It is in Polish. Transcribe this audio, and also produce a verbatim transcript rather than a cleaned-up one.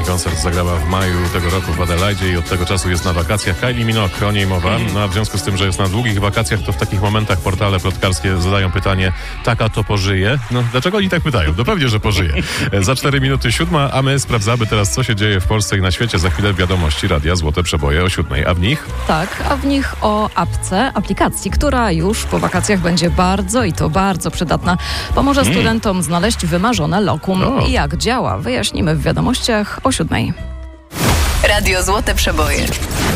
koncert zagrała w maju tego roku w Adelaide i od tego czasu jest na wakacjach. Kylie Minogue, o niej mowa. No a w związku z tym, że jest na długich wakacjach, to w takich momentach portale plotkarskie zadają pytanie: taka to pożyje? No dlaczego oni tak pytają? No pewnie, że pożyje. Za cztery minuty siódma, a my sprawdzamy teraz, co się dzieje w Polsce i na świecie. Za chwilę wiadomości Radia Złote Przeboje o siódmej. A w nich? Tak, a w nich o apce, aplikacji, która już po wakacjach będzie bardzo i to bardzo przydatna. Pomoże mm. studentom znaleźć wymarzone lokum. O. I jak działa, wyjaśnimy w wiadomościach o siódmej. Radio Złote Przeboje.